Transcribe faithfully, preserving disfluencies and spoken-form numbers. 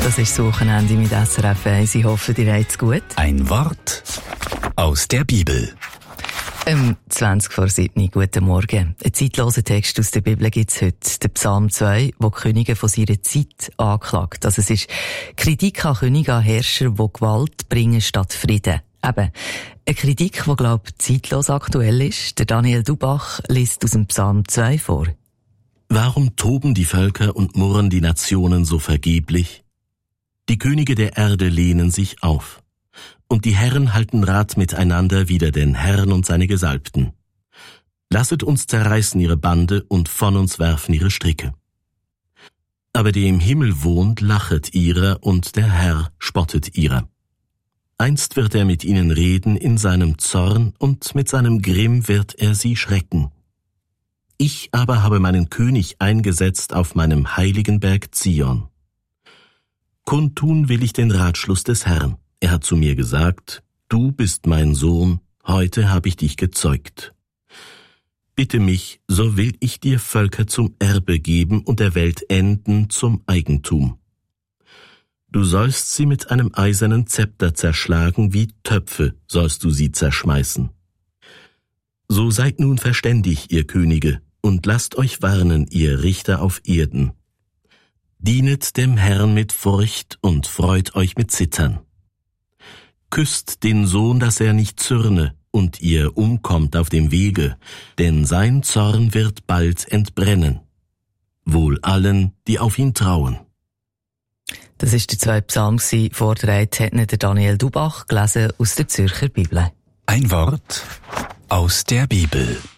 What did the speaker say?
Das ist das Wochenende mit S R F eins. Ich hoffe, dir geht's gut. Ein Wort aus der Bibel. Ähm, zwanzig vor sieben. Guten Morgen. Ein zeitloser Text aus der Bibel gibt's heute. Der Psalm zwei, wo die Könige von ihrer Zeit anklagt. Also es ist Kritik an Könige, an Herrscher, die Gewalt bringen statt Frieden. Eben, eine Kritik, die, glaube ich, zeitlos aktuell ist. Der Daniel Dubach liest aus dem Psalm zwei vor. Warum toben die Völker und murren die Nationen so vergeblich? Die Könige der Erde lehnen sich auf, und die Herren halten Rat miteinander wider den Herrn und seine Gesalbten. Lasset uns zerreißen ihre Bande und von uns werfen ihre Stricke. Aber der im Himmel wohnt, lachet ihrer, und der Herr spottet ihrer. Einst wird er mit ihnen reden in seinem Zorn, und mit seinem Grimm wird er sie schrecken. Ich aber habe meinen König eingesetzt auf meinem heiligen Berg Zion. Kundtun will ich den Ratschluss des Herrn. Er hat zu mir gesagt, du bist mein Sohn, heute habe ich dich gezeugt. Bitte mich, so will ich dir Völker zum Erbe geben und der Welt Enden zum Eigentum. Du sollst sie mit einem eisernen Zepter zerschlagen, wie Töpfe sollst du sie zerschmeißen. So seid nun verständig, ihr Könige, und lasst euch warnen, ihr Richter auf Erden. Dienet dem Herrn mit Furcht und freut euch mit Zittern. Küsst den Sohn, dass er nicht zürne und ihr umkommt auf dem Wege, denn sein Zorn wird bald entbrennen. Wohl allen, die auf ihn trauen. Das ist der zweite Psalm, vorgetragen hat ihn der Daniel Dubach, gelesen aus der Zürcher Bibel. Ein Wort aus der Bibel.